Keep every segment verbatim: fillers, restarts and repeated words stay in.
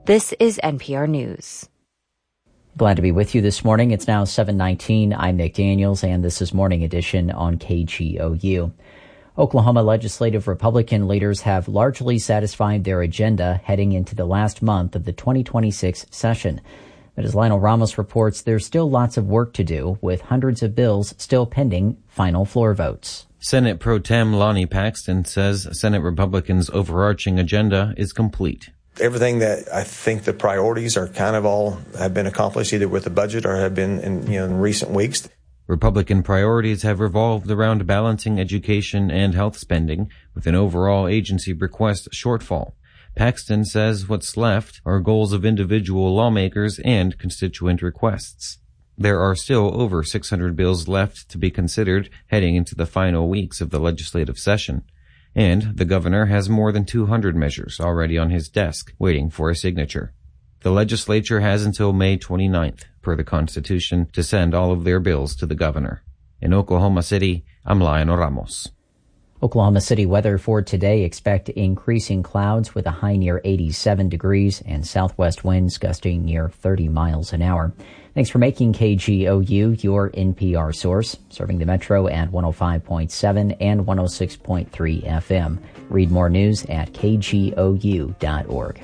This is N P R News. Glad to be with you this morning. It's now seven nineteen. I'm Nick Daniels, and this is Morning Edition on K G O U. Oklahoma legislative Republican leaders have largely satisfied their agenda heading into the last month of the twenty twenty-six session. But as Lionel Ramos reports, there's still lots of work to do, with hundreds of bills still pending final floor votes. Senate Pro Tem Lonnie Paxton says Senate Republicans' overarching agenda is complete. Everything that I think the priorities are kind of all have been accomplished either with the budget or have been in, you know, in recent weeks. Republican priorities have revolved around balancing education and health spending with an overall agency request shortfall. Paxton says what's left are goals of individual lawmakers and constituent requests. There are still over six hundred bills left to be considered heading into the final weeks of the legislative session. And the governor has more than two hundred measures already on his desk waiting for a signature. The legislature has until May twenty-ninth, per the Constitution, to send all of their bills to the governor. In Oklahoma City, I'm Lionel Ramos. Oklahoma City weather for today: expect increasing clouds with a high near eighty-seven degrees and southwest winds gusting near thirty miles an hour. Thanks for making K G O U your N P R source, serving the metro at one oh five point seven and one oh six point three F M. Read more news at k g o u dot org.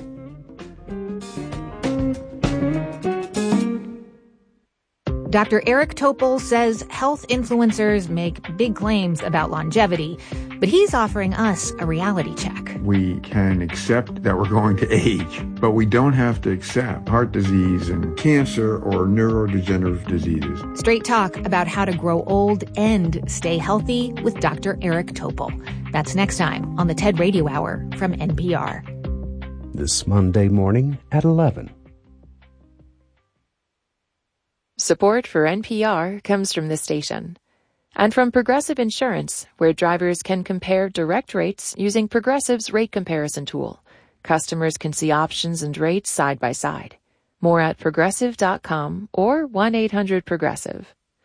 Doctor Eric Topol says health influencers make big claims about longevity, but he's offering us a reality check. We can accept that we're going to age, but we don't have to accept heart disease and cancer or neurodegenerative diseases. Straight talk about how to grow old and stay healthy with Doctor Eric Topol. That's next time on the TED Radio Hour from N P R. This Monday morning at eleven. Support for N P R comes from this station and from Progressive Insurance, where drivers can compare direct rates using Progressive's rate comparison tool. Customers can see options and rates side by side. More at progressive dot com or one eight hundred progressive.